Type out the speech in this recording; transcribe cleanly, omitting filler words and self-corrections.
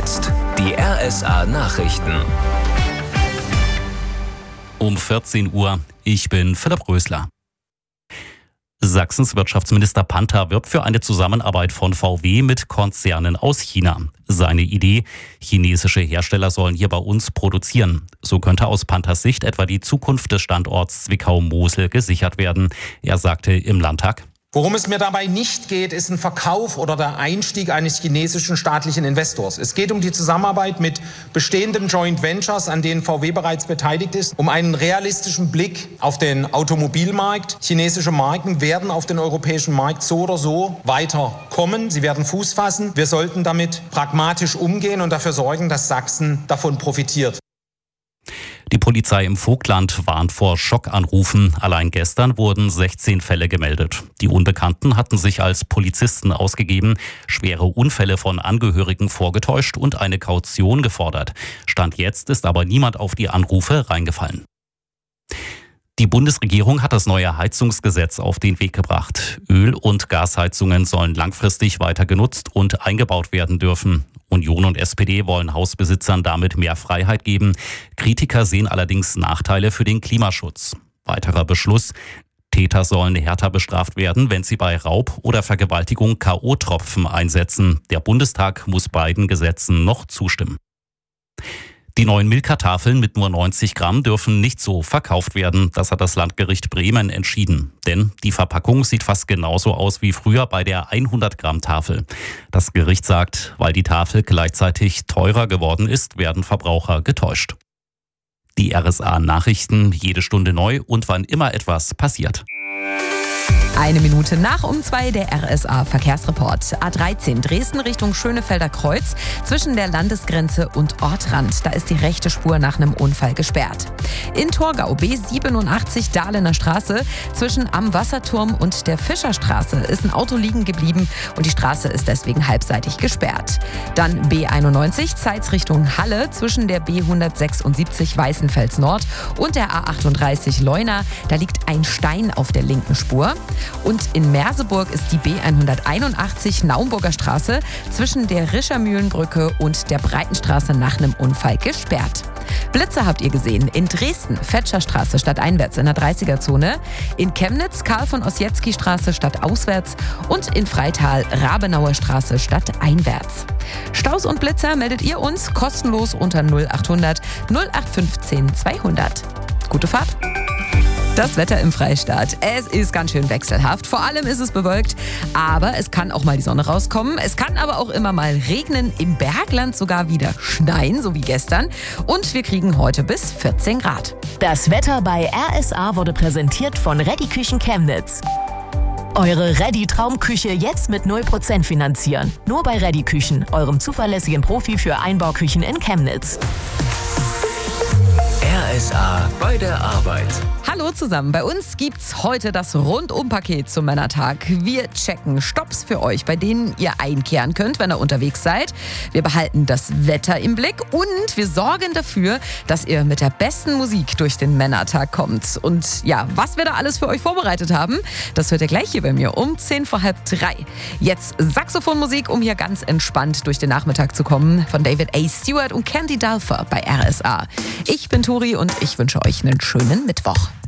jetzt die RSA Nachrichten. Um 14 Uhr. Ich bin Philipp Rösler. Sachsens Wirtschaftsminister Panther wirbt für eine Zusammenarbeit von VW mit Konzernen aus China. Seine Idee: chinesische Hersteller sollen hier bei uns produzieren. So könnte aus Panthers Sicht etwa die Zukunft des Standorts Zwickau-Mosel gesichert werden. Er sagte im Landtag: Worum es mir dabei nicht geht, ist ein Verkauf oder der Einstieg eines chinesischen staatlichen Investors. Es geht um die Zusammenarbeit mit bestehenden Joint Ventures, an denen VW bereits beteiligt ist, um einen realistischen Blick auf den Automobilmarkt. Chinesische Marken werden auf den europäischen Markt so oder so weiterkommen. Sie werden Fuß fassen. Wir sollten damit pragmatisch umgehen und dafür sorgen, dass Sachsen davon profitiert. Die Polizei im Vogtland warnt vor Schockanrufen. Allein gestern wurden 16 Fälle gemeldet. Die Unbekannten hatten sich als Polizisten ausgegeben, schwere Unfälle von Angehörigen vorgetäuscht und eine Kaution gefordert. Stand jetzt ist aber niemand auf die Anrufe reingefallen. Die Bundesregierung hat das neue Heizungsgesetz auf den Weg gebracht. Öl- und Gasheizungen sollen langfristig weiter genutzt und eingebaut werden dürfen. Union und SPD wollen Hausbesitzern damit mehr Freiheit geben. Kritiker sehen allerdings Nachteile für den Klimaschutz. Weiterer Beschluss: Täter sollen härter bestraft werden, wenn sie bei Raub oder Vergewaltigung K.O.-Tropfen einsetzen. Der Bundestag muss beiden Gesetzen noch zustimmen. Die neuen Milka-Tafeln mit nur 90 Gramm dürfen nicht so verkauft werden. Das hat das Landgericht Bremen entschieden. Denn die Verpackung sieht fast genauso aus wie früher bei der 100-Gramm-Tafel. Das Gericht sagt, weil die Tafel gleichzeitig teurer geworden ist, werden Verbraucher getäuscht. Die RSA-Nachrichten, jede Stunde neu und wann immer etwas passiert. 1 Minute nach um 2 der RSA-Verkehrsreport. A13 Dresden Richtung Schönefelder Kreuz zwischen der Landesgrenze und Ortrand. Da ist die rechte Spur nach einem Unfall gesperrt. In Torgau B87 Dahlener Straße zwischen Am Wasserturm und der Fischerstraße ist ein Auto liegen geblieben und die Straße ist deswegen halbseitig gesperrt. Dann B91 Zeitz Richtung Halle zwischen der B176 Weißenfels Nord und der A38 Leuna. Da liegt ein Stein auf der linken Spur. Und in Merseburg ist die B181 Naumburger Straße zwischen der Rischermühlenbrücke und der Breitenstraße nach einem Unfall gesperrt. Blitze habt ihr gesehen. In Dresden Fetscherstraße stadteinwärts in der 30er-Zone. In Chemnitz Karl von Ossietzky Straße stadtauswärts. Und in Freital Rabenauer Straße stadteinwärts. Staus und Blitzer meldet ihr uns kostenlos unter 0800 0815 200. Gute Fahrt! Das Wetter im Freistaat. Es ist ganz schön wechselhaft. Vor allem ist es bewölkt, aber es kann auch mal die Sonne rauskommen. Es kann aber auch immer mal regnen, im Bergland sogar wieder schneien, so wie gestern. Und wir kriegen heute bis 14 Grad. Das Wetter bei RSA wurde präsentiert von Reddy Küchen Chemnitz. Eure Reddy Traumküche jetzt mit 0% finanzieren. Nur bei Reddy Küchen, eurem zuverlässigen Profi für Einbauküchen in Chemnitz. RSA bei der Arbeit. Hallo zusammen, bei uns gibt's heute das Rundum-Paket zum Männertag. Wir checken Stopps für euch, bei denen ihr einkehren könnt, wenn ihr unterwegs seid. Wir behalten das Wetter im Blick und wir sorgen dafür, dass ihr mit der besten Musik durch den Männertag kommt. Und ja, was wir da alles für euch vorbereitet haben, das hört ihr gleich hier bei mir um 2:10. Jetzt Saxophonmusik, um hier ganz entspannt durch den Nachmittag zu kommen, von David A. Stewart und Candy Dulfer bei RSA. Ich bin Tori und ich wünsche euch einen schönen Mittwoch.